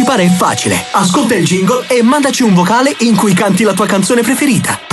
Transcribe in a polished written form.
partecipare è facile. Ascolta il jingle e mandaci un vocale in cui canti la tua canzone preferita.